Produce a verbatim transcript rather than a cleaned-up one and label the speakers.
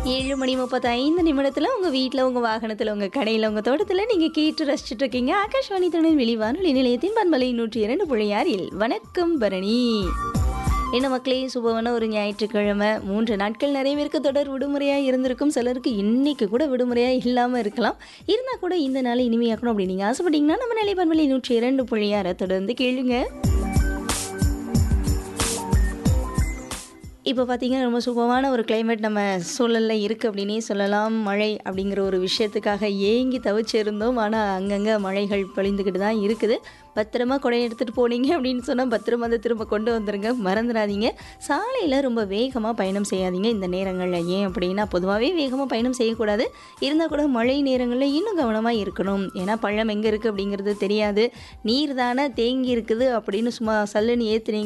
Speaker 1: ஏழு மணி முப்பத்தி ஐந்து நிமிடத்துல உங்க வீட்ல, உங்க வாகனத்துல, உங்க கடையில, உங்க தோட்டத்துல நீங்க கேட்டு ரசிச்சுட்டு இருக்கீங்க. ஆகாஷ்வாணி திருநெல்வேலி வானொலி நிலையத்தின் பண்பலை நூற்றி இரண்டு புள்ளி ஆறில் வணக்கம் பரணி. என்ன மக்களே, சுபமான ஒரு ஞாயிற்றுக்கிழமை. மூன்று நாட்கள் நிறைய பேருக்கு தொடர் விடுமுறையாக இருந்திருக்கும். சிலருக்கு இன்னைக்கு கூட விடுமுறையாக இல்லாமல் இருக்கலாம். இருந்தால் கூட இந்த நாளை இனிமையாக்கணும் அப்படின்னு நீங்கள் ஆசைப்பட்டீங்கன்னா நம்ம நிலை பண்பலை நூற்றி இரண்டு புள்ளி ஆறை தொடர்ந்து கேளுங்க. இப்போ பார்த்தீங்கன்னா ரொம்ப சுபமான ஒரு கிளைமேட் நம்ம சூழலில் இருக்குது அப்படின்னே சொல்லலாம். மழை அப்படிங்கிற ஒரு விஷயத்துக்காக ஏங்கி தவிச்சிருந்தோம். ஆனால் அங்கங்கே மழைகள் பொழிந்துக்கிட்டு தான் இருக்குது. பத்திரமா கொடை எடுத்துகிட்டு போனீங்க அப்படின்னு சொன்னால் பத்திரமா அதை திரும்ப கொண்டு வந்துடுங்க, மறந்துடாதீங்க. சாலையில் ரொம்ப வேகமாக பயணம் செய்யாதீங்க இந்த நேரங்களில். ஏன் அப்படின்னா பொதுவாகவே வேகமாக பயணம் செய்யக்கூடாது. இருந்தால் கூட மழை நேரங்களில் இன்னும் கவனமாக இருக்கணும். ஏன்னா பள்ளம் எங்கே இருக்குது அப்படிங்கிறது தெரியாது. நீர் தானே தேங்கி இருக்குது அப்படின்னு சும்மா சல்லுன்னு ஏற்றுனீங்க